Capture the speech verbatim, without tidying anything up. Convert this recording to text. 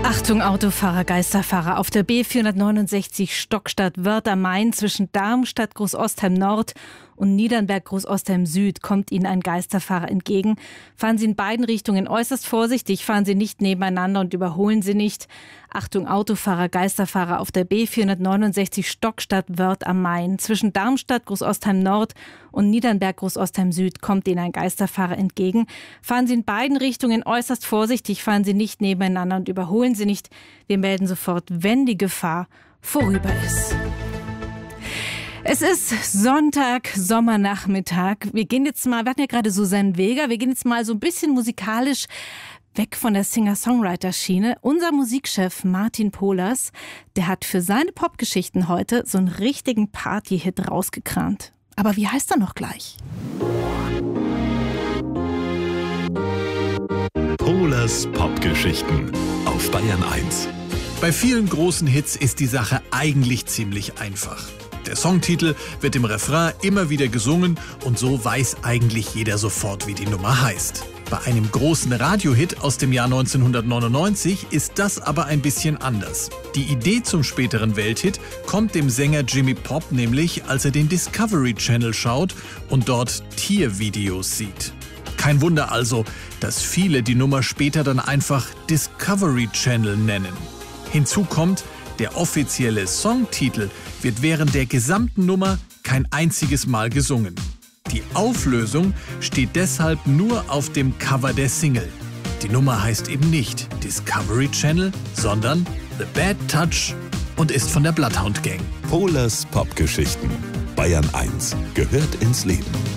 Achtung Autofahrer, Geisterfahrer auf der B vierhundertneunundsechzig Stockstadt-Wörth am Main zwischen Darmstadt Großostheim Nord und Niedernberg Großostheim Süd kommt Ihnen ein Geisterfahrer entgegen. Fahren Sie in beiden Richtungen äußerst vorsichtig, fahren Sie nicht nebeneinander und überholen Sie nicht. Achtung Autofahrer, Geisterfahrer auf der B vierhundertneunundsechzig Stockstadt-Wörth am Main zwischen Darmstadt Großostheim Nord und Niedernberg Großostheim Süd kommt Ihnen ein Geisterfahrer entgegen. Fahren Sie in beiden Richtungen äußerst vorsichtig, fahren Sie nicht nebeneinander und überholen Sie nicht. Wir melden sofort, wenn die Gefahr vorüber ist. Es ist Sonntag, Sommernachmittag. Wir gehen jetzt mal, wir hatten ja gerade Susanne Vega, wir gehen jetzt mal so ein bisschen musikalisch weg von der Singer-Songwriter-Schiene. Unser Musikchef Martin Pohlers, der hat für seine Popgeschichten heute so einen richtigen Party-Hit rausgekramt. Aber wie heißt er noch gleich? Pohlers Popgeschichten auf Bayern eins. Bei vielen großen Hits ist die Sache eigentlich ziemlich einfach. Der Songtitel wird im Refrain immer wieder gesungen und so weiß eigentlich jeder sofort, wie die Nummer heißt. Bei einem großen Radiohit aus dem Jahr neunzehnhundertneunundneunzig ist das aber ein bisschen anders. Die Idee zum späteren Welthit kommt dem Sänger Jimmy Pop nämlich, als er den Discovery Channel schaut und dort Tiervideos sieht. Kein Wunder also, dass viele die Nummer später dann einfach Discovery Channel nennen. Hinzu kommt, der offizielle Songtitel wird während der gesamten Nummer kein einziges Mal gesungen. Die Auflösung steht deshalb nur auf dem Cover der Single. Die Nummer heißt eben nicht Discovery Channel, sondern The Bad Touch und ist von der Bloodhound Gang. Pohlers Popgeschichten. Bayern eins gehört ins Leben.